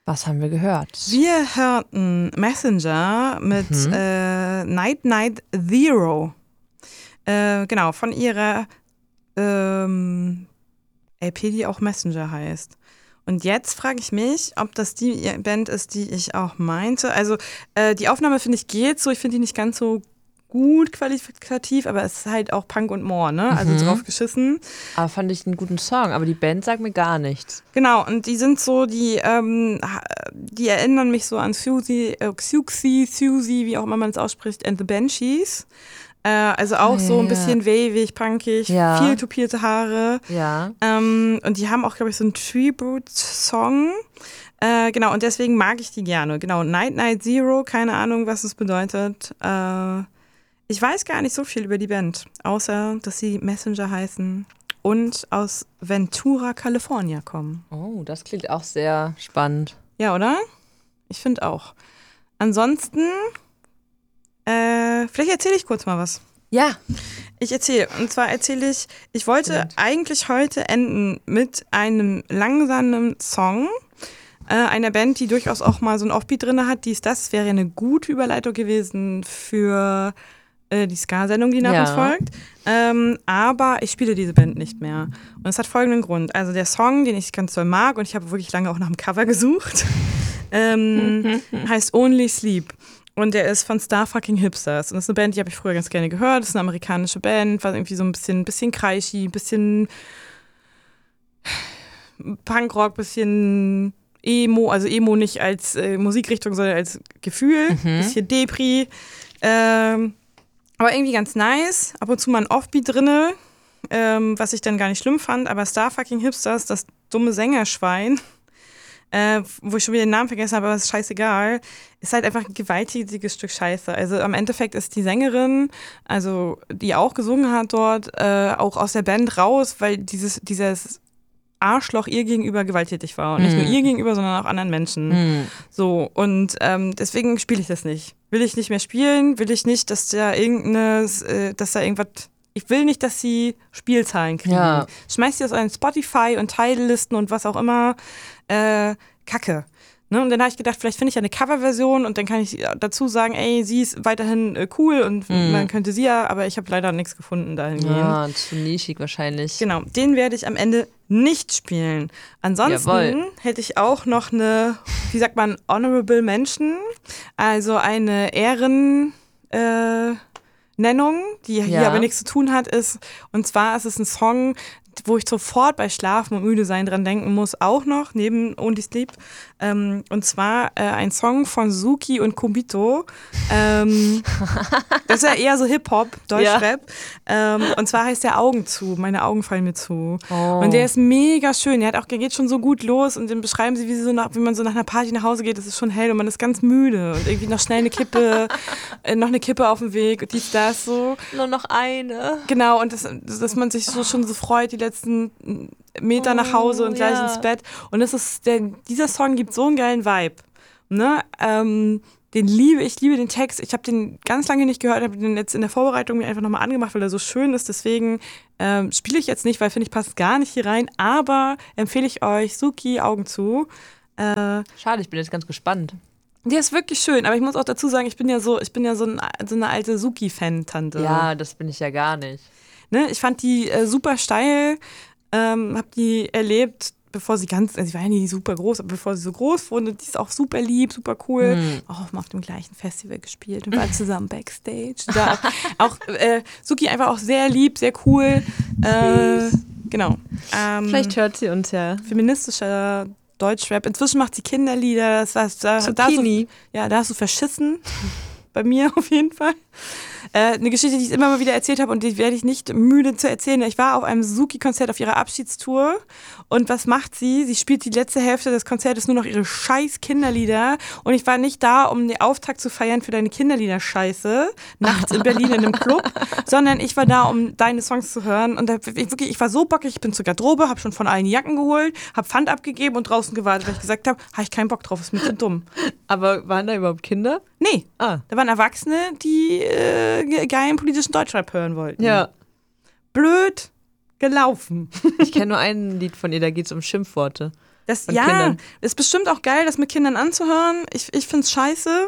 Was haben wir gehört? Wir hörten Messenger mit Night Night Zero. Genau, von ihrer LP, die auch Messenger heißt. Und jetzt frage ich mich, ob das die Band ist, die ich auch meinte. Also die Aufnahme finde ich geht so. Ich finde die nicht ganz so gut qualitativ, aber es ist halt auch Punk und More, ne? Also drauf geschissen. Aber fand ich einen guten Song, aber die Band sagt mir gar nichts. Genau, und die sind so, die erinnern mich so an Susie, wie auch immer man es ausspricht, and the Banshees. Also auch so ein bisschen wavig, punkig, viel tupierte Haare. Ja. Und die haben auch, glaube ich, so einen Tribute-Song. Genau, und deswegen mag ich die gerne. Genau, Night Night Zero, keine Ahnung, was es bedeutet. Ich weiß gar nicht so viel über die Band, außer, dass sie Messenger heißen und aus Ventura, California kommen. Oh, das klingt auch sehr spannend. Ja, oder? Ich finde auch. Ansonsten, vielleicht erzähle ich kurz mal was. Ja. Ich erzähle. Und zwar ich wollte eigentlich heute enden mit einem langsamen Song einer Band, die durchaus auch mal so ein Offbeat drin hat. Das wäre eine gute Überleitung gewesen für die Ska-Sendung, die nach uns folgt. Aber ich spiele diese Band nicht mehr. Und es hat folgenden Grund. Also der Song, den ich ganz doll mag, und ich habe wirklich lange auch nach dem Cover gesucht, heißt Only Sleep. Und der ist von Starfucking Hipsters. Und das ist eine Band, die habe ich früher ganz gerne gehört. Das ist eine amerikanische Band, war irgendwie so ein bisschen kreischi, ein bisschen Punkrock, ein bisschen Emo. Also Emo nicht als Musikrichtung, sondern als Gefühl. Ein bisschen Depri. Aber irgendwie ganz nice. Ab und zu mal ein Offbeat drinne, was ich dann gar nicht schlimm fand. Aber Starfucking Hipsters, das dumme Sängerschwein, wo ich schon wieder den Namen vergessen habe, aber es ist scheißegal, ist halt einfach ein gewaltiges Stück Scheiße. Also am Endeffekt ist die Sängerin, also die auch gesungen hat dort, auch aus der Band raus, weil dieses Arschloch ihr gegenüber gewalttätig war. Und nicht nur ihr gegenüber, sondern auch anderen Menschen. So, und deswegen spiele ich das nicht. Will ich nicht mehr spielen, will ich nicht, dass da irgendwas, ich will nicht, dass sie Spielzahlen kriegen. Ja. Schmeißt sie aus euren Spotify und Tidal-Listen und was auch immer. Kacke. Ne? Und dann habe ich gedacht, vielleicht finde ich ja eine Coverversion und dann kann ich dazu sagen, ey, sie ist weiterhin cool und man könnte sie ja, aber ich habe leider nichts gefunden dahingehend. Ja, zu nischig wahrscheinlich. Genau, den werde ich am Ende nicht spielen. Ansonsten hätte ich auch noch eine, wie sagt man, Honorable Mention, also eine Nennung, die hier aber nichts zu tun hat, und zwar ist es ein Song, wo ich sofort bei Schlafen und Müde sein dran denken muss, auch noch, neben Only Sleep. Und zwar ein Song von Suki und Kubito. Das ist ja eher so Hip-Hop, Deutschrap. Und zwar heißt der Augen zu, meine Augen fallen mir zu. Oh. Und der ist mega schön, der geht schon so gut los und dann beschreiben sie, wie man so nach einer Party nach Hause geht, es ist schon hell und man ist ganz müde und irgendwie noch schnell eine Kippe, noch eine Kippe auf dem Weg und dies, das so. Nur noch eine. Genau, und dass man sich so schon so freut, die letzten Meter nach Hause und gleich ins Bett. Und dieser Song gibt so einen geilen Vibe. Ne? Den liebe ich, liebe den Text. Ich habe den ganz lange nicht gehört, habe den jetzt in der Vorbereitung mir einfach nochmal angemacht, weil er so schön ist. Deswegen spiele ich jetzt nicht, weil finde ich passt gar nicht hier rein. Aber empfehle ich euch, Suki, Augen zu. Schade, ich bin jetzt ganz gespannt. Der ist wirklich schön, aber ich muss auch dazu sagen, ich bin ja so eine alte Suki-Fan-Tante. Ja, das bin ich ja gar nicht. Ne? Ich fand die super steil, hab die erlebt, bevor sie sie war ja nie super groß, aber bevor sie so groß wurde, die ist auch super lieb, super cool. Auch mal auf dem gleichen Festival gespielt und war zusammen Backstage. Da auch Suki einfach auch sehr lieb, sehr cool. Genau. Vielleicht hört sie uns ja. Feministischer Deutschrap. Inzwischen macht sie Kinderlieder. Da hast du verschissen. Bei mir auf jeden Fall. Eine Geschichte, die ich immer mal wieder erzählt habe und die werde ich nicht müde zu erzählen. Ich war auf einem Suki-Konzert auf ihrer Abschiedstour und was macht sie? Sie spielt die letzte Hälfte des Konzertes nur noch ihre scheiß Kinderlieder und ich war nicht da, um den Auftakt zu feiern für deine Kinderlieder-Scheiße, nachts in Berlin in einem Club, sondern ich war da, um deine Songs zu hören und ich war so bockig, ich bin zur Garderobe, habe schon von allen Jacken geholt, habe Pfand abgegeben und draußen gewartet, weil ich gesagt habe, habe ich keinen Bock drauf, ist mir zu dumm. Aber waren da überhaupt Kinder? Nee, da waren Erwachsene, die geilen politischen Deutschrap hören wollten. Ja. Blöd gelaufen. Ich kenne nur ein Lied von ihr, da geht es um Schimpfworte. Das, von ja, Kindern. ist bestimmt auch geil, das mit Kindern anzuhören. Ich find's scheiße.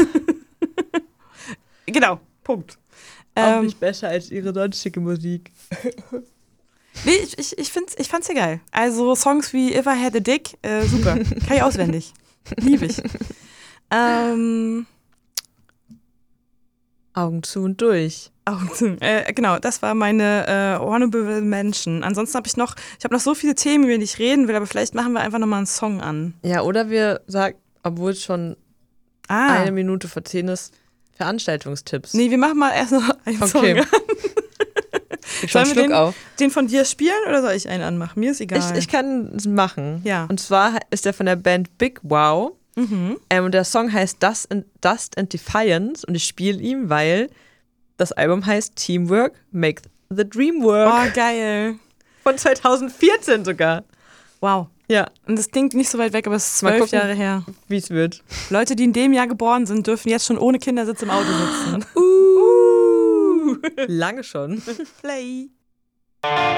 Genau, Punkt. Auch nicht besser als ihre sonstige Musik. Nee, ich fand's ja geil. Also Songs wie If I Had a Dick, super. Kann ich auswendig. Liebe ich. Augen zu und durch. Genau, das war meine Honorable Mention. Ansonsten habe ich noch so viele Themen, über die ich reden will, aber vielleicht machen wir einfach nochmal einen Song an. Ja, oder wir sagen, obwohl es schon 1 Minute vor 10 ist, Veranstaltungstipps. Nee, wir machen mal erst noch einen Song an. Ich schon einen Schluck auf. Den von dir spielen oder soll ich einen anmachen? Mir ist egal. Ich kann es machen. Ja. Und zwar ist der von der Band Big Wow. Und der Song heißt Dust and Defiance und ich spiele ihn, weil das Album heißt Teamwork Make the Dream Work. Oh, geil. Von 2014 sogar. Wow. Ja. Und das klingt nicht so weit weg, aber es ist 12 Jahre her. Wie es wird. Leute, die in dem Jahr geboren sind, dürfen jetzt schon ohne Kindersitz im Auto sitzen. Lange schon. Play.